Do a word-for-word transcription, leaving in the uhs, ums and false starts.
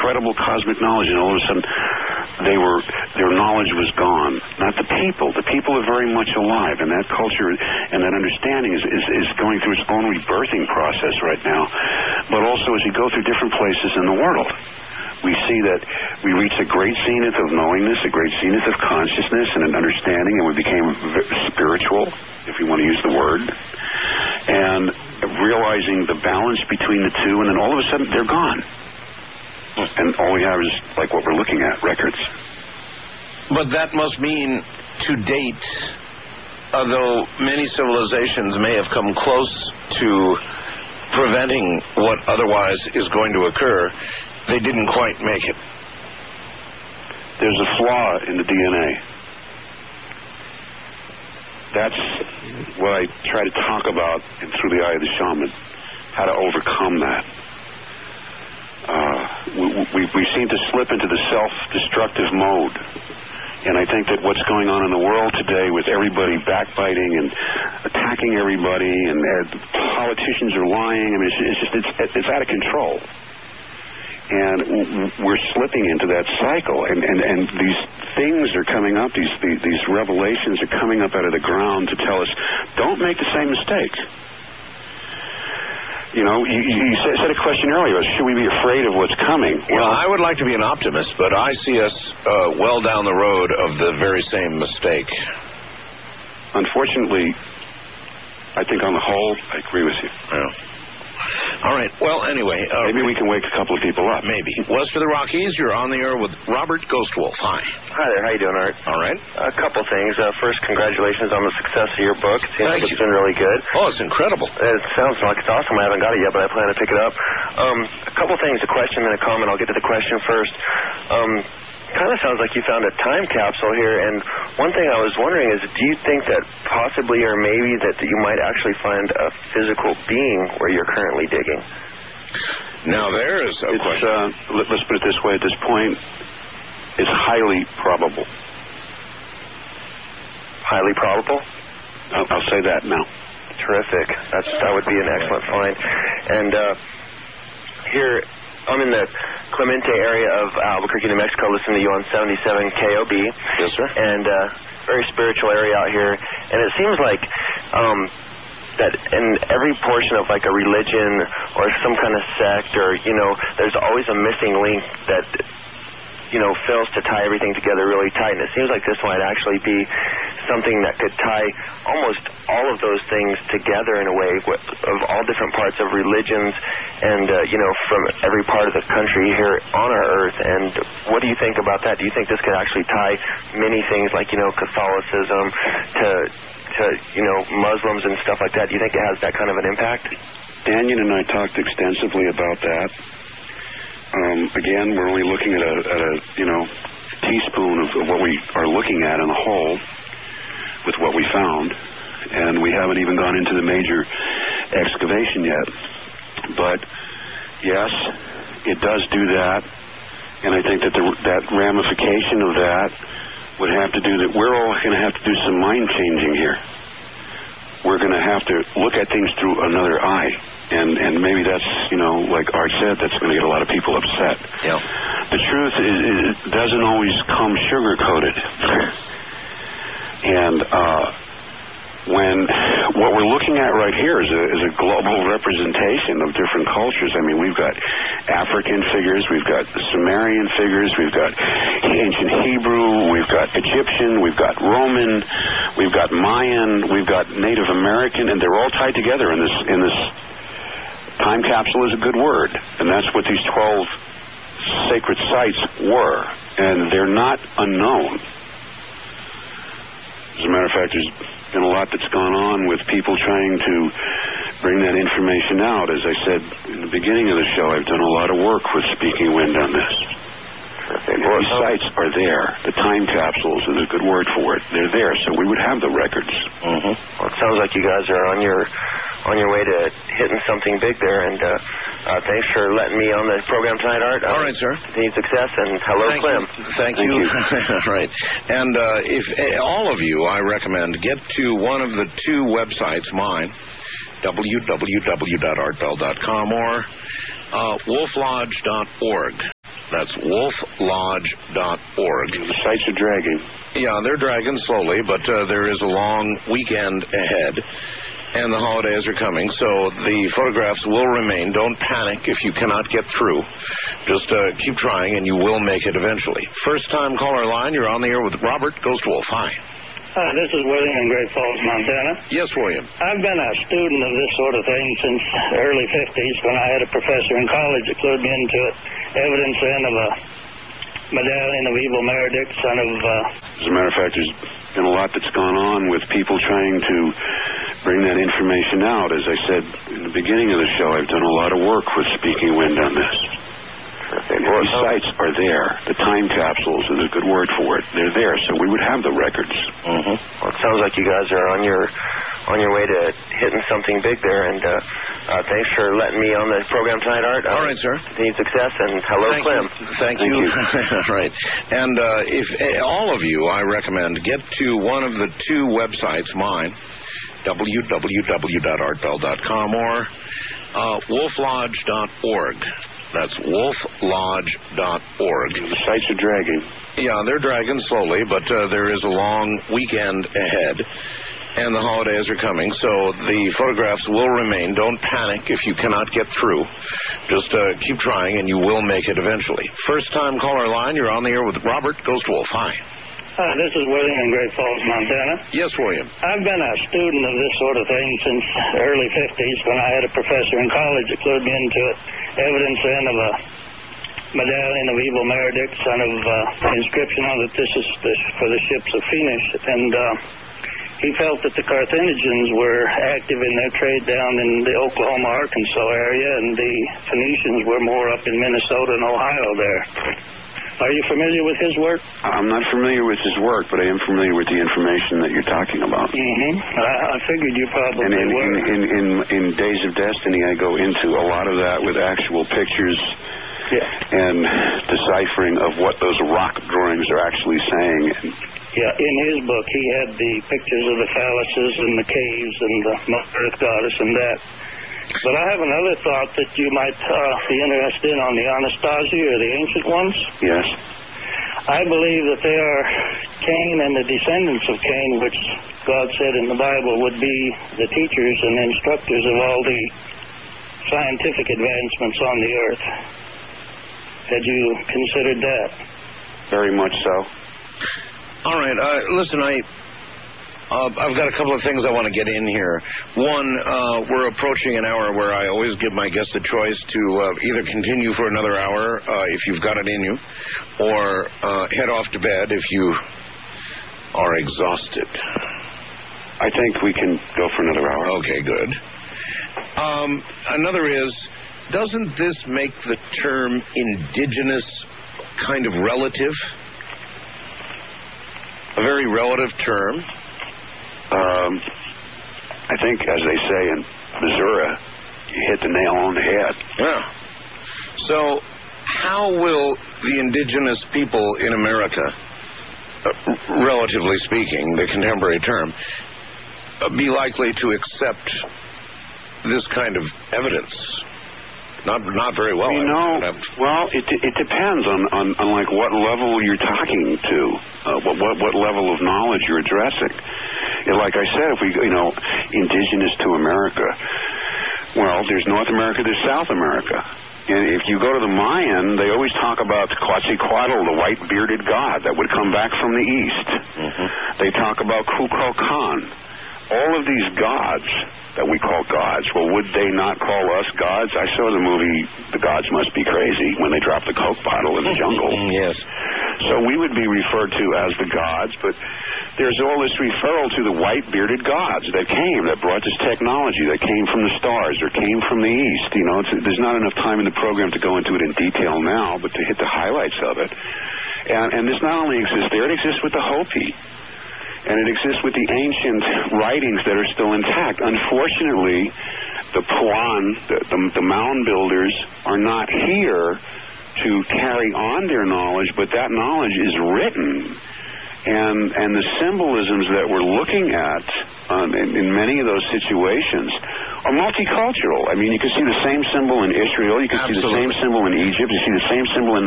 incredible cosmic knowledge, and all of a sudden they were their knowledge was gone. Not the people. The people are very much alive, and that culture and that understanding is, is, is going through its own rebirthing process right now. But also as you go through different places in the world, we see that we reach a great zenith of knowingness, a great zenith of consciousness and an understanding, and we became spiritual, if you want to use the word, and realizing the balance between the two, and then all of a sudden they're gone. And all we have is like what we're looking at, records. But that must mean, to date, although many civilizations may have come close to preventing what otherwise is going to occur, they didn't quite make it. There's a flaw in the D N A. That's what I try to talk about in Through the Eye of the Shaman, how to overcome that. Uh, we, we, we seem to slip into the self-destructive mode. And I think that what's going on in the world today with everybody backbiting and attacking everybody, and uh, politicians are lying, I mean, it's, it's just, it's, it's out of control. And we're slipping into that cycle, and, and, and these things are coming up, these, these these revelations are coming up out of the ground to tell us, don't make the same mistakes. You know, you, you said a question earlier, should we be afraid of what's coming? Well, I would like to be an optimist, but I see us uh, well down the road of the very same mistake. Unfortunately, I think on the whole, I agree with you. Yeah. All right. Well, anyway. Uh, Maybe we can wake a couple of people up. Maybe. West of the Rockies, you're on the air with Robert Ghostwolf. Hi. Hi there. How you doing, Art? All right. A couple things. Uh, first, congratulations on the success of your book. It seems Thank like you. It's been really good. Oh, it's incredible. It sounds like it's awesome. I haven't got it yet, but I plan to pick it up. Um, a couple things, a question and a comment. I'll get to the question first. Um, kind of sounds like you found a time capsule here, and one thing I was wondering is, do you think that possibly or maybe that you might actually find a physical being where you're currently digging? Now, there is a it's, question. Uh, let, let's put it this way. At this point, it's highly probable. Highly probable? I'll, I'll say that now. Terrific. That's, that would be an excellent find. And uh, here, I'm in the Clemente area of Albuquerque, New Mexico, listening to you on seventy-seven K O B. Yes, sir. And uh, very spiritual area out here. And it seems like um, that in every portion of like a religion or some kind of sect, or, you know, there's always a missing link that, you know, fails to tie everything together really tight. And it seems like this might actually be something that could tie almost all of those things together in a way with, of all different parts of religions and, uh, you know, from every part of the country here on our earth. And what do you think about that? Do you think this could actually tie many things like, you know, Catholicism to, to you know, Muslims and stuff like that? Do you think it has that kind of an impact? Daniel and I talked extensively about that. Um, again, we're only looking at a, at a you know, teaspoon of, of what we are looking at in the whole with what we found, and we haven't even gone into the major excavation yet. But yes, it does do that, and I think that the, that ramification of that would have to do that we're all going to have to do some mind changing here. We're going to have to look at things through another eye. And and maybe that's, you know, like Art said, that's going to get a lot of people upset. Yeah. The truth is, it doesn't always come sugar-coated. And uh, when what we're looking at right here is a, is a global representation of different cultures. I mean, we've got African figures, we've got Sumerian figures, we've got ancient Hebrew, we've got Egyptian, we've got Roman, we've got Mayan, we've got Native American, and they're all tied together in this in this. Time capsule is a good word, and that's what these twelve sacred sites were, and they're not unknown. As a matter of fact, there's been a lot that's gone on with people trying to bring that information out. As I said in the beginning of the show, I've done a lot of work with Speaking Wind on this. These sites are there. The time capsules is a good word for it. They're there, so we would have the records. Mm-hmm. Well, it sounds like you guys are on your on your way to hitting something big there, and uh, uh, thanks for letting me on the program tonight, Art. All right, sir. Continued success, and hello, Thank Clem. You. Thank, Thank you. you. Right. And uh, if uh, all of you, I recommend, get to one of the two websites, mine, w w w dot art bell dot com or uh, wolf lodge dot org. That's wolf lodge dot org. The sites are dragging. Yeah, they're dragging slowly, but uh, there is a long weekend ahead, and the holidays are coming, so the photographs will remain. Don't panic if you cannot get through. Just uh, keep trying, and you will make it eventually. First-time caller line, you're on the air with Robert Ghost Wolf. Hi. Hi, this is William in Great Falls, Montana. Yes, William. I've been a student of this sort of thing since the early fifties when I had a professor in college that clued me into it. Evidence then of a medallion of Evil Merodach, son of... Uh... As a matter of fact, there's been a lot that's gone on with people trying to bring that information out. As I said in the beginning of the show, I've done a lot of work with Speaking Wind on this. These sites are there. The time capsules is a good word for it. They're there, so we would have the records. Mm-hmm. Well, it sounds like you guys are on your on your way to hitting something big there, and uh, uh, thanks for letting me on the program tonight, Art. All right, sir. Continued success, and hello, Thank Clem. You. Thank, Thank you. you. Right. And uh, if uh, all of you, I recommend, get to one of the two websites, mine, w w w dot art bell dot com or uh, wolf lodge dot org. That's wolf lodge dot org. The sites are dragging. Yeah, they're dragging slowly, but uh, there is a long weekend ahead, and the holidays are coming, so the photographs will remain. Don't panic if you cannot get through. Just uh, keep trying, and you will make it eventually. First-time caller line, you're on the air with Robert Ghost Wolf. Hi. Hi, this is William in Great Falls, Montana. Yes, William. I've been a student of this sort of thing since the early fifties when I had a professor in college that clued me into it. Evidence then of a medallion of Evil Merodach, son of uh, inscription on it. This is this for the ships of Phoenix. And uh, he felt that the Carthaginians were active in their trade down in the Oklahoma, Arkansas area, and the Phoenicians were more up in Minnesota and Ohio there. Are you familiar with his work? I'm not familiar with his work, but I am familiar with the information that you're talking about. Mm-hmm. I, I figured you probably and in, were. In, in, in, in Days of Destiny, I go into a lot of that with actual pictures yeah. and deciphering of what those rock drawings are actually saying. Yeah, in his book, he had the pictures of the phalluses and the caves and the Earth Goddess and that. But I have another thought that you might uh, be interested in on the Anastasia or the ancient ones. Yes. I believe that they are Cain and the descendants of Cain, which God said in the Bible would be the teachers and instructors of all the scientific advancements on the earth. Had you considered that? Very much so. All right. Uh, listen, I... Uh, I've got a couple of things I want to get in here. One, uh, we're approaching an hour where I always give my guests a choice to uh, either continue for another hour uh, if you've got it in you, or uh, head off to bed if you are exhausted. I think we can go for another hour. Okay, good. Um, another is, doesn't this make the term indigenous kind of relative? A very relative term? Um, I think, as they say in Missouri, you hit the nail on the head. Yeah. So, how will the indigenous people in America, uh, relatively speaking, the contemporary term, uh, be likely to accept this kind of evidence? Not, not very well. You know, well, it it depends on, on, on like what level you're talking to, uh, what, what what level of knowledge you're addressing. And like I said, if we, you know, indigenous to America, well, there's North America, there's South America. And if you go to the Mayan, they always talk about Quetzalcoatl, the white-bearded god that would come back from the east. Mm-hmm. They talk about Kukulkan. All of these gods that we call gods, well, would they not call us gods? I saw the movie The Gods Must Be Crazy when they dropped the Coke bottle in the jungle. Yes. So we would be referred to as the gods, but there's all this referral to the white-bearded gods that came, that brought this technology, that came from the stars or came from the east. You know, it's, there's not enough time in the program to go into it in detail now, but to hit the highlights of it. And, and this not only exists there, it exists with the Hopi. And it exists with the ancient writings that are still intact. Unfortunately, the Puan, the, the, the mound builders, are not here to carry on their knowledge, but that knowledge is written. And and the symbolisms that we're looking at um, in, in many of those situations are multicultural. I mean, you can see the same symbol in Israel. You can Absolutely. see the same symbol in Egypt. You see the same symbol in